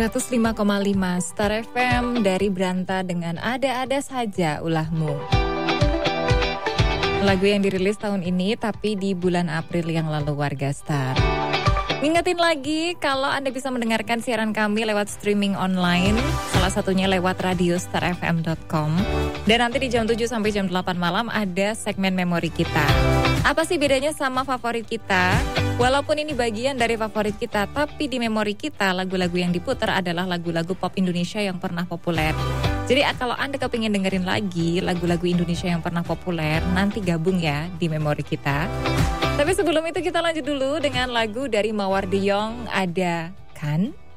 105,5 Star FM dari Branta dengan Ada-Ada Saja Ulahmu. Lagu yang dirilis tahun ini tapi di bulan April yang lalu warga Star. Ngingetin lagi kalau Anda bisa mendengarkan siaran kami lewat streaming online, salah satunya lewat radiostarfm.com. Dan nanti di jam 7 sampai jam 8 malam ada segmen memori kita. Apa sih bedanya sama favorit kita? Walaupun ini bagian dari favorit kita, tapi di memori kita lagu-lagu yang diputar adalah lagu-lagu pop Indonesia yang pernah populer. Jadi kalau Anda kepingin dengerin lagi lagu-lagu Indonesia yang pernah populer, nanti gabung ya di memori kita. Tapi sebelum itu kita lanjut dulu dengan lagu dari Mawar De Jong, ada Kan?